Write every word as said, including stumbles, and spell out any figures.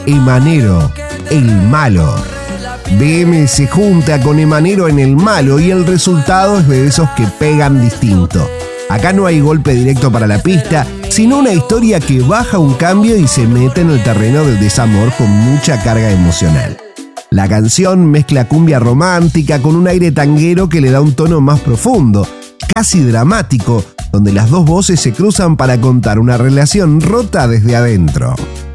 Emanero, el malo. B M se junta con Emanero en el malo y el resultado es de esos que pegan distinto. Acá no hay golpe directo para la pista, sino una historia que baja un cambio y se mete en el terreno del desamor con mucha carga emocional. La canción mezcla cumbia romántica con un aire tanguero que le da un tono más profundo, casi dramático, donde las dos voces se cruzan para contar una relación rota desde adentro.